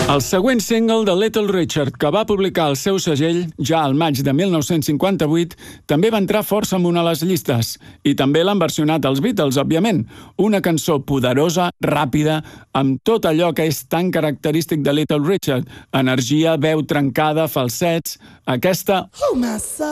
El següent single de Little Richard, que va publicar el seu segell ja al maig de 1958, també va entrar força amunt a les llistes. I també l'han versionat els Beatles, òbviament. Una cançó poderosa, ràpida, amb tot allò que és tan característic de Little Richard. Energia, veu trencada, falsets... Aquesta...